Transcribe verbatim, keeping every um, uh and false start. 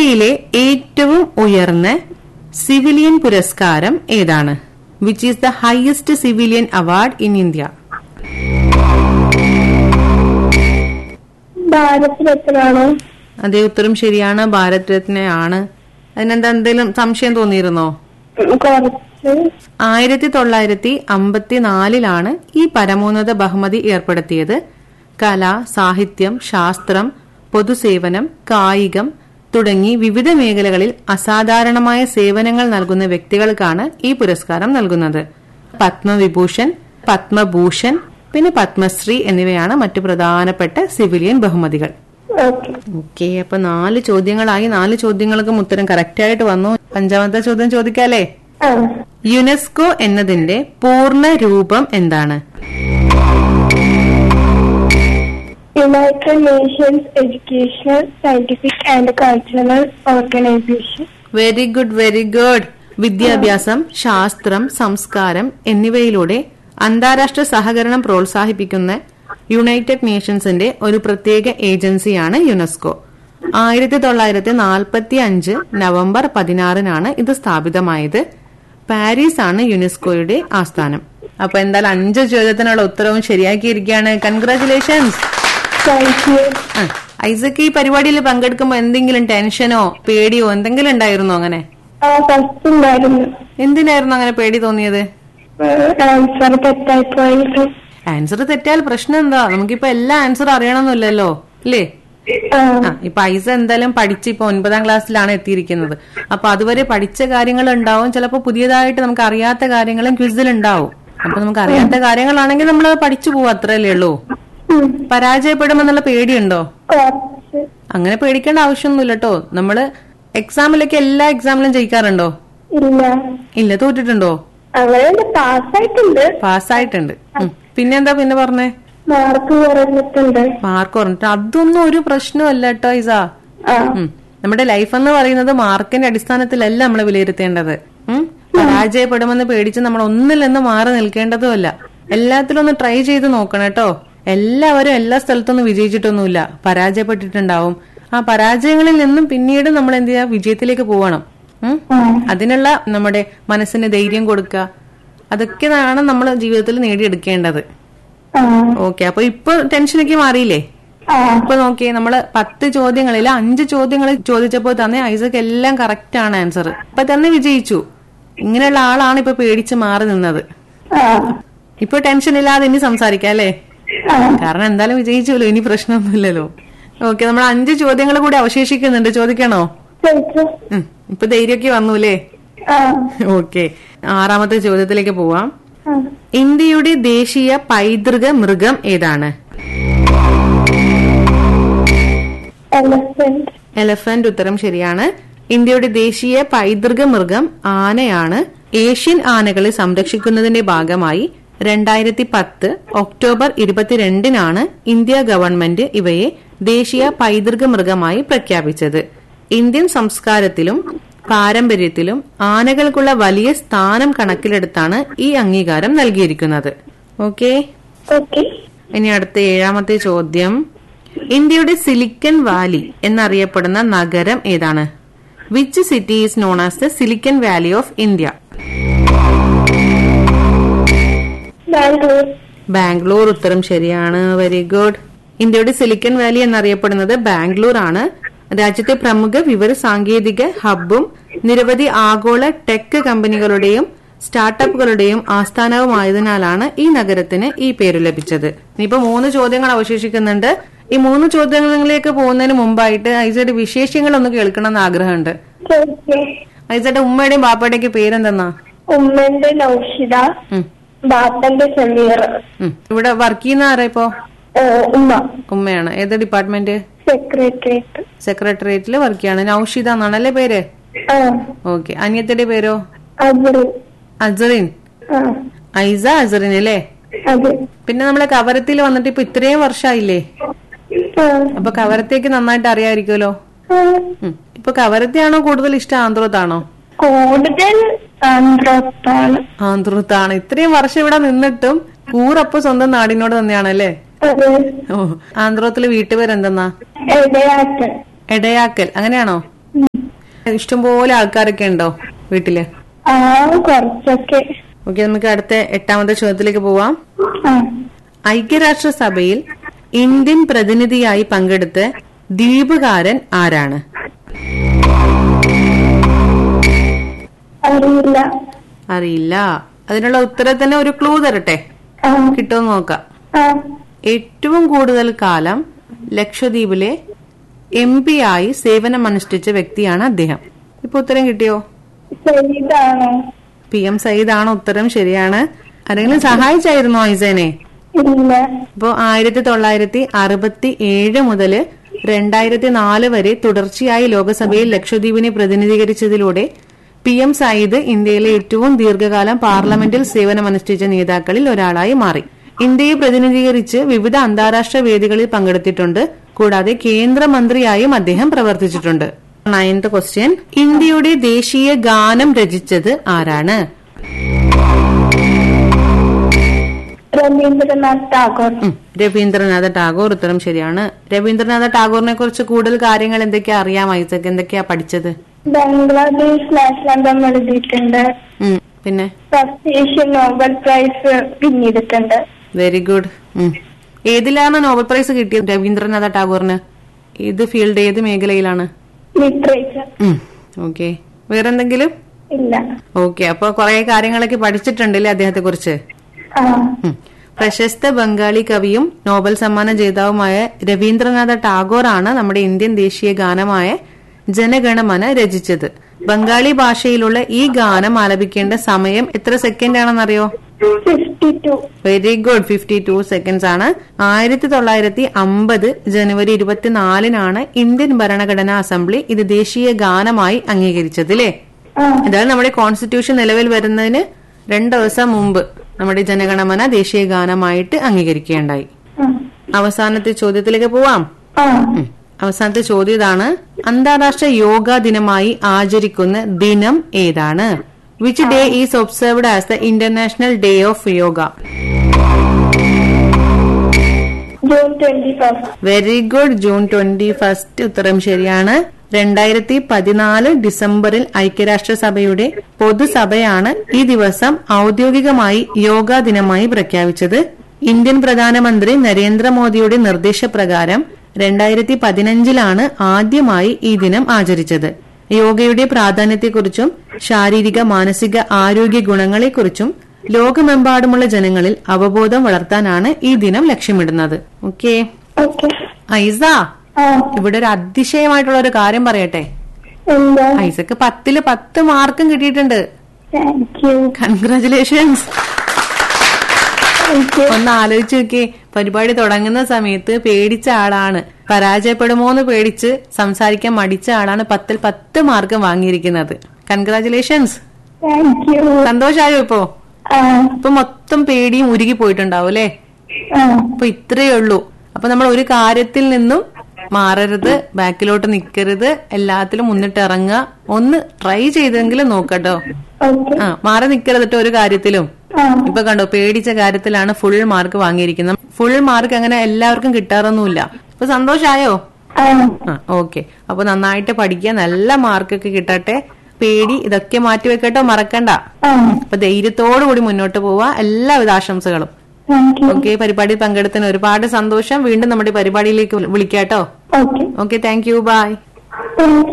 ഇന്ത്യയിലെ ഏറ്റവും ഉയർന്ന സിവിലിയൻ പുരസ്കാരം ഏതാണ്? Which is the highest civilian award in India? Bharat രത്നാണോ? അതേ, ഉത്തരം ശരിയാണ്. ഭാരത് രത്നയാണ്. അതിനെന്താ എന്തെങ്കിലും സംശയം തോന്നിയിരുന്നോ? കുറച്ച്. ആയിരത്തി തൊള്ളായിരത്തി അമ്പത്തിനാലിലാണ് ഈ പരമോന്നത ബഹുമതി ഏർപ്പെടുത്തിയത്. കല, സാഹിത്യം, ശാസ്ത്രം, പൊതുസേവനം, കായികം തുടങ്ങി വിവിധ മേഖലകളിൽ അസാധാരണമായ സേവനങ്ങൾ നൽകുന്ന വ്യക്തികൾക്കാണ് ഈ പുരസ്കാരം നൽകുന്നത്. പത്മവിഭൂഷൺ, പത്മഭൂഷൺ, പിന്നെ പത്മശ്രീ എന്നിവയാണ് മറ്റു പ്രധാനപ്പെട്ട സിവിലിയൻ ബഹുമതികൾ. ഓക്കെ, അപ്പൊ നാല് ചോദ്യങ്ങളായി. നാല് ചോദ്യങ്ങൾക്കും ഉത്തരം കറക്റ്റ് ആയിട്ട് വന്നു. അഞ്ചാമത്തെ ചോദ്യം ചോദിക്കാല്ലേ? യുനെസ്കോ എന്നതിന്റെ പൂർണ്ണ രൂപം എന്താണ്? United Nations educational, scientific and cultural organisation. Very good, very good. വിദ്യാഭ്യാസം, ശാസ്ത്രം, സംസ്കാരം എന്നിവയിലൂടെ അന്താരാഷ്ട്ര സഹകരണം പ്രോത്സാഹിപ്പിക്കുന്ന യുണൈറ്റഡ് നേഷൻസിന്റെ ഒരു പ്രത്യേക ഏജൻസിയാണ് യുനെസ്കോ. ആയിരത്തി തൊള്ളായിരത്തി നാൽപ്പത്തി അഞ്ച് നവംബർ പതിനാറിനാണ് ഇത് സ്ഥാപിതമായത്. പാരീസ് ആണ് യുനെസ്കോയുടെ ആസ്ഥാനം. അപ്പൊ എന്തായാലും അഞ്ച് ചോദ്യത്തിനുള്ള ഉത്തരവും ശരിയാക്കിയിരിക്കുകയാണ്. കൺഗ്രാറ്റുലേഷൻസ്. ഐസക്, ഈ പരിപാടിയിൽ പങ്കെടുക്കുമ്പോ എന്തെങ്കിലും ടെൻഷനോ പേടിയോ എന്തെങ്കിലും ഉണ്ടായിരുന്നോ? അങ്ങനെ എന്തിനായിരുന്നു അങ്ങനെ പേടി തോന്നിയത്? ആൻസർ തെറ്റാൽ പ്രശ്നം എന്താ? നമുക്കിപ്പോ എല്ലാ ആൻസർ അറിയണമെന്നില്ലല്ലോ, അല്ലേ? ആ, ഇപ്പൊ ഐസ എന്തായാലും പഠിച്ച് ഇപ്പൊ ഒൻപതാം ക്ലാസ്സിലാണ് എത്തിയിരിക്കുന്നത്. അപ്പൊ അതുവരെ പഠിച്ച കാര്യങ്ങൾ ഉണ്ടാവും. ചിലപ്പോ പുതിയതായിട്ട് നമുക്ക് അറിയാത്ത കാര്യങ്ങളും ക്വിസിൽ ഉണ്ടാവും. അപ്പൊ നമുക്ക് അറിയാത്ത കാര്യങ്ങളാണെങ്കിൽ നമ്മൾ പഠിച്ചു പോവും, അത്രയല്ലേ ഉള്ളൂ. പരാജയപ്പെടുമെന്നുള്ള പേടിയുണ്ടോ? അങ്ങനെ പേടിക്കേണ്ട ആവശ്യമൊന്നുമില്ല കേട്ടോ. നമ്മള് എക്സാമിലൊക്കെ എല്ലാ എക്സാമിലും ജയിക്കാറുണ്ടോ? ഇല്ല. തോറ്റിട്ടുണ്ടോ? പാസ്സായിട്ടുണ്ട്. പാസ്സായിട്ടുണ്ട്. പിന്നെന്താ പിന്നെ പറഞ്ഞേ? മാർക്ക് കുറഞ്ഞിട്ടുണ്ട്. മാർക്ക് കുറഞ്ഞിട്ട് അതൊന്നും ഒരു പ്രശ്നമല്ല കേട്ടോ ഐസ. നമ്മുടെ ലൈഫ് എന്ന് പറയുന്നത് മാർക്കിന്റെ അടിസ്ഥാനത്തിലല്ല നമ്മൾ വിലയിരുത്തേണ്ടത്. പരാജയപ്പെടുമെന്ന് പേടിച്ച് നമ്മൾ ഒന്നിൽ നിന്ന് മാറി നിൽക്കേണ്ടതുമല്ല. എല്ലാത്തിലും ഒന്ന് ട്രൈ ചെയ്ത് നോക്കണം കേട്ടോ. എല്ലാവരും എല്ലാ സ്ഥലത്തൊന്നും വിജയിച്ചിട്ടൊന്നുമില്ല, പരാജയപ്പെട്ടിട്ടുണ്ടാവും. ആ പരാജയങ്ങളിൽ നിന്നും പിന്നീട് നമ്മൾ എന്ത് ചെയ്യാ, വിജയത്തിലേക്ക് പോവണം. അതിനുള്ള നമ്മുടെ മനസ്സിന് ധൈര്യം കൊടുക്കുക, അതൊക്കെയാണ് നമ്മൾ ജീവിതത്തിൽ നേടിയെടുക്കേണ്ടത്. ഓക്കെ, അപ്പൊ ഇപ്പൊ ടെൻഷനൊക്കെ മാറിയില്ലേ? ഇപ്പൊ നോക്കിയേ, നമ്മള് പത്ത് ചോദ്യങ്ങളിൽ അഞ്ച് ചോദ്യങ്ങൾ ചോദിച്ചപ്പോ തന്നെ ഐസക് എല്ലാം കറക്റ്റ് ആണ് ആൻസർ. ഇപ്പൊ തന്നെ വിജയിച്ചു. ഇങ്ങനെയുള്ള ആളാണ് ഇപ്പൊ പേടിച്ച് മാറി നിന്നത്. ഇപ്പൊ ടെൻഷൻ ഇല്ലാതെ ഇനി സംസാരിക്കാം അല്ലേ? കാരണം എന്തായാലും വിജയിച്ചല്ലോ, ഇനി പ്രശ്നമൊന്നുമില്ലല്ലോ. ഓക്കെ, നമ്മൾ അഞ്ച് ചോദ്യങ്ങൾ കൂടി അവശേഷിക്കുന്നുണ്ട്. ചോദിക്കണോ? ഇപ്പൊ ധൈര്യമൊക്കെ വന്നൂല്ലേ? ഓക്കെ, ആറാമത്തെ ചോദ്യത്തിലേക്ക് പോവാം. ഇന്ത്യയുടെ ദേശീയ പൈതൃക മൃഗം ഏതാണ്? എലഫന്റ്. ഉത്തരം ശരിയാണ്. ഇന്ത്യയുടെ ദേശീയ പൈതൃക മൃഗം ആനയാണ്. ഏഷ്യൻ ആനകളെ സംരക്ഷിക്കുന്നതിന്റെ ഭാഗമായി രണ്ടായിരത്തി പത്ത് ഒക്ടോബർ ഇരുപത്തിരണ്ടിനാണ് ഇന്ത്യ ഗവൺമെന്റ് ഇവയെ ദേശീയ പൈതൃക മൃഗമായി പ്രഖ്യാപിച്ചത്. ഇന്ത്യൻ സംസ്കാരത്തിലും പാരമ്പര്യത്തിലും ആനകൾക്കുള്ള വലിയ സ്ഥാനം കണക്കിലെടുത്താണ് ഈ അംഗീകാരം നൽകിയിരിക്കുന്നത്. ഓക്കെ, ഇനി അടുത്ത ഏഴാമത്തെ ചോദ്യം. ഇന്ത്യയുടെ സിലിക്കൺ വാലി എന്നറിയപ്പെടുന്ന നഗരം ഏതാണ്? Which city is known as the silicon Valley of India? Bangalore. ഉത്തരം ശരിയാണ്. Very good. ഇന്ത്യയുടെ സിലിക്കൺ വാലി എന്നറിയപ്പെടുന്നത് ബാംഗ്ലൂർ ആണ്. രാജ്യത്തെ പ്രമുഖ വിവര സാങ്കേതിക ഹബ്ബും നിരവധി ആഗോള ടെക് കമ്പനികളുടെയും സ്റ്റാർട്ടപ്പുകളുടെയും ആസ്ഥാനവുമായതിനാലാണ് ഈ നഗരത്തിന് ഈ പേര് ലഭിച്ചത്. ഇനിയിപ്പോ മൂന്ന് ചോദ്യങ്ങൾ അവശേഷിക്കുന്നുണ്ട്. ഈ മൂന്ന് ചോദ്യങ്ങളിലേക്ക് പോകുന്നതിന് മുമ്പായിട്ട് ഐസയുടെ വിശേഷങ്ങൾ ഒന്ന് കേൾക്കണം എന്ന് ആഗ്രഹമുണ്ട്. ഐസയുടെ ഉമ്മയുടെയും ബാപ്പയുടെയും പേരെന്തെന്നാ? ഉമ്മന്റെ നൗഷിദ, ബാപ്പന്റെ സമീർ. ഇവിടെ വർക്ക് ചെയ്യുന്ന ആരാ ഇപ്പോ? ഉമ്മ. ഉമ്മയാണ്. ഏത് ഡിപ്പാർട്ട്മെന്റ്? സെക്രട്ടേറിയറ്റ്. സെക്രട്ടേറിയറ്റില് വർക്ക് ചെയ്യാണ്. നൗഷിദ എന്നാണല്ലേ പേര്? ഓക്കെ. അനിയത്തിന്റെ പേരോ? അസറിൻ. ഐസ അസറിൻ അല്ലേ? പിന്നെ നമ്മളെ കവരത്തിൽ വന്നിട്ട് ഇപ്പൊ ഇത്രയും വർഷമായില്ലേ? അപ്പൊ കവരത്തേക്ക് നന്നായിട്ട് അറിയാമായിരിക്കുമല്ലോ. ഇപ്പൊ കവരത്തെയാണോ കൂടുതൽ ഇഷ്ടം, ആന്ധ്രത്താണോ? കൂടുതൽ ആന്ധ്രത്താണ്. ഇത്രയും വർഷം ഇവിടെ നിന്നിട്ടും കൂറപ്പൊ സ്വന്തം നാടിനോട് തന്നെയാണല്ലേ? ഓ, ആന്ധ്രത്തില് വീട്ടുപേരെന്തെന്നാ? എടയാക്കൽ. എടയാക്കൽ അങ്ങനെയാണോ? ഇഷ്ടംപോലെ ആൾക്കാരൊക്കെ ഉണ്ടോ വീട്ടില്? ആ കുറച്ചൊക്കെ. ഓക്കെ, നമുക്ക് അടുത്ത എട്ടാമത്തെ ചോദ്യത്തിലേക്ക് പോവാം. ആ ഐക്യരാഷ്ട്രസഭയിൽ ഇന്ത്യൻ പ്രതിനിധിയായി പങ്കെടുത്ത ദ്വീപുകാരൻ ആരാണ്? അറിയില്ല. അറിയില്ല. അതിനുള്ള ഉത്തരത്തിന് ഒരു ക്ലൂ തരട്ടെ, ആ കിട്ടുമോ നോക്കാം. ആ ഏറ്റവും കൂടുതൽ കാലം ലക്ഷദ്വീപിലെ എം പി ആയി സേവനമനുഷ്ഠിച്ച വ്യക്തിയാണ് അദ്ദേഹം. ഇപ്പൊ ഉത്തരം കിട്ടിയോ? സയ്യിദാണോ? പി എം സയ്യിദ് ആണ് ഉത്തരം. ശരിയാണ്. ആരെങ്കിലും സഹായിച്ചായിരുന്നോ ഐസനെ? ഇല്ല. ഇപ്പോ ആയിരത്തി തൊള്ളായിരത്തി അറുപത്തി ഏഴ് മുതല് രണ്ടായിരത്തി നാല് വരെ തുടർച്ചയായി ലോകസഭയിൽ ലക്ഷദ്വീപിനെ പ്രതിനിധീകരിച്ചതിലൂടെ പി എം സയ്യിദ് ഇന്ത്യയിലെ ഏറ്റവും ദീർഘകാലം പാർലമെന്റിൽ സേവനമനുഷ്ഠിച്ച നേതാക്കളിൽ ഒരാളായി മാറി. ഇന്ത്യയെ പ്രതിനിധീകരിച്ച് വിവിധ അന്താരാഷ്ട്ര വേദികളിൽ പങ്കെടുത്തിട്ടുണ്ട്. കൂടാതെ കേന്ദ്രമന്ത്രിയായും അദ്ദേഹം പ്രവർത്തിച്ചിട്ടുണ്ട്. നയൻത് ക്വസ്റ്റ്യൻ, ഇന്ത്യയുടെ ദേശീയ ഗാനം രചിച്ചത് ആരാണ്? രവീന്ദ്രനാഥ് ടാഗോർ. രവീന്ദ്രനാഥ ടാഗോർ ഉത്തരം ശരിയാണ്. രവീന്ദ്രനാഥ ടാഗോറിനെ കുറിച്ച് കൂടുതൽ കാര്യങ്ങൾ എന്തൊക്കെയാ അറിയാം ഐസക്? എന്തൊക്കെയാ പഠിച്ചത്? ബംഗ്ലാദേശ് നാഷണൽ അന്തം എഴുതിയിട്ടുണ്ട്. പിന്നെ first Asian Nobel prize പിന്നിട്ടിട്ടുണ്ട്. Very good. ഏതിലാണ് നോബൽ പ്രൈസ് കിട്ടിയത് രവീന്ദ്രനാഥ ടാഗോറിന്? ഏത് ഫീൽഡ്, ഏത് മേഖലയിലാണ്? ലിറ്ററേച്ചർ. ഓക്കെ, വേറെന്തെങ്കിലും? ഇല്ല. ഓക്കെ, അപ്പൊ കുറെ കാര്യങ്ങളൊക്കെ പഠിച്ചിട്ടുണ്ടല്ലേ അദ്ദേഹത്തെ കുറിച്ച്? ആ പ്രശസ്ത ബംഗാളി കവിയും നോബൽ സമ്മാന ജേതാവുമായ രവീന്ദ്രനാഥ ടാഗോർ ആണ് നമ്മുടെ ഇന്ത്യൻ ദേശീയ ഗാനമായ ജനഗണമന രചിച്ചത്. ബംഗാളി ഭാഷയിലുള്ള ഈ ഗാനം ആലപിക്കേണ്ട സമയം എത്ര second ആണെന്നറിയോ? Fifty to. Very good, fifty to seconds ആണ്. ആയിരത്തി തൊള്ളായിരത്തി അമ്പത് ജനുവരി ഇരുപത്തിനാലിനാണ് ഇന്ത്യൻ ഭരണഘടനാ അസംബ്ലി ഇത് ദേശീയ ഗാനമായി അംഗീകരിച്ചത് അല്ലേ? ഇതാണ് നമ്മുടെ കോൺസ്റ്റിറ്റ്യൂഷൻ നിലവിൽ വരുന്നതിന് രണ്ടു ദിവസം മുമ്പ് നമ്മുടെ ജനഗണമന ദേശീയ ഗാനമായിട്ട് അംഗീകരിക്കുകയുണ്ടായി. അവസാനത്തെ ചോദ്യത്തിലേക്ക് പോവാം. അവസാനത്തെ ചോദ്യം ഇതാണ്, അന്താരാഷ്ട്ര യോഗാ ദിനമായി ആചരിക്കുന്ന ദിനം ഏതാണ്? Which day is observed as the international day of yoga? June twenty first. Very good, June twenty first ഉത്തരം ശരിയാണ്. രണ്ടായിരത്തി പതിനാല് ഡിസംബറിൽ ഐക്യരാഷ്ട്രസഭയുടെ പൊതുസഭയാണ് ഈ ദിവസം ഔദ്യോഗികമായി യോഗാ ദിനമായി പ്രഖ്യാപിച്ചത്. ഇന്ത്യൻ പ്രധാനമന്ത്രി നരേന്ദ്രമോദിയുടെ നിർദ്ദേശപ്രകാരം രണ്ടായിരത്തി പതിനഞ്ചിലാണ് ആദ്യമായി ഈ ദിനം ആചരിച്ചത്. യോഗയുടെ പ്രാധാന്യത്തെക്കുറിച്ചും ശാരീരിക മാനസിക ആരോഗ്യ ഗുണങ്ങളെക്കുറിച്ചും ലോകമെമ്പാടുമുള്ള ജനങ്ങളിൽ അവബോധം വളർത്താനാണ് ഈ ദിനം ലക്ഷ്യമിടുന്നത്. ഓക്കെ ഐസ, ഇവിടെ ഒരു അതിശയമായിട്ടുള്ള ഒരു കാര്യം പറയട്ടെ. ഐസക്ക് പത്തില് പത്ത് മാർക്കും കിട്ടിയിട്ടുണ്ട്. കൺഗ്രാചുലേഷൻസ്. ഒന്ന് ആലോചിച്ച് നോക്കിയേ, പരിപാടി തുടങ്ങുന്ന സമയത്ത് പേടിച്ച ആളാണ്, പരാജയപ്പെടുമോന്ന് പേടിച്ച് സംസാരിക്കാൻ മടിച്ച ആളാണ് പത്തിൽ പത്ത് മാർക്ക് വാങ്ങിയിരിക്കുന്നത്. കൺഗ്രാചുലേഷൻസ്. സന്തോഷായോ ഇപ്പോ? ഇപ്പൊ മൊത്തം പേടിയും ഉരുകി പോയിട്ടുണ്ടാവും അല്ലെ? അപ്പൊ ഇത്രയേ ഉള്ളൂ. അപ്പൊ നമ്മൾ ഒരു കാര്യത്തിൽ നിന്നും മാറരുത്, ബാക്കിലോട്ട് നിക്കരുത്, എല്ലാത്തിലും മുന്നിട്ട് ഇറങ്ങുക. ഒന്ന് ട്രൈ ചെയ്തെങ്കിലും നോക്കട്ടോ. ആ മാറി നിക്കരുത് ഒരു കാര്യത്തിലും. ഇപ്പൊ കണ്ടോ, പേടിച്ച കാര്യത്തിലാണ് ഫുൾ മാർക്ക് വാങ്ങിയിരിക്കുന്നത്. ഫുൾ മാർക്ക് അങ്ങനെ എല്ലാവർക്കും കിട്ടാറൊന്നുമില്ല. ഇപ്പൊ സന്തോഷായോ? ആ ഓക്കെ. അപ്പൊ നന്നായിട്ട് പഠിക്കുക, നല്ല മാർക്കൊക്കെ കിട്ടട്ടെ. പേടി ഇതൊക്കെ മാറ്റി വെക്കട്ടോ, മറക്കണ്ട. അപ്പൊ ധൈര്യത്തോടു കൂടി മുന്നോട്ട് പോവാ. എല്ലാവിധ ആശംസകളും. ഓക്കെ, പരിപാടിയിൽ പങ്കെടുത്തതിന് ഒരുപാട് സന്തോഷം. വീണ്ടും നമ്മുടെ പരിപാടിയിലേക്ക് വിളിക്കാട്ടോ. Okay, thank you, by.